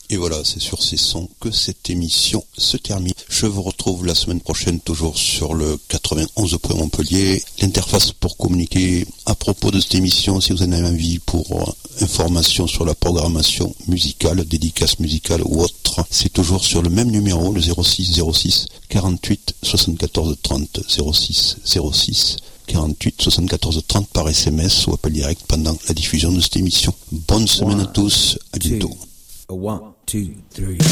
Et voilà, c'est sur ces sons que cette émission se termine. Je vous retrouve la semaine prochaine, toujours sur le 91 point Montpellier. L'interface pour communiquer à propos de cette émission, si vous en avez envie, pour information sur la programmation musicale, dédicace musicale ou autre, c'est toujours sur le même numéro, le 06 06 48 74 30, 06 06 48 74 30 par SMS ou appel direct pendant la diffusion de cette émission. Bonne semaine à tous, à bientôt. 1, 2, 3